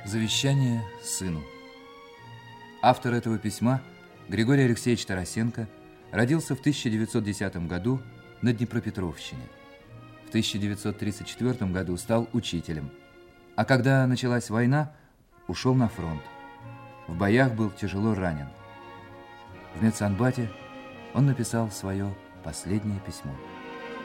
Завещание сыну. Автор этого письма, Григорий Алексеевич Тарасенко, родился в 1910 году на Днепропетровщине. В 1934 году стал учителем, а когда началась война, ушел на фронт. В боях был тяжело ранен. В медсанбате он написал свое последнее письмо.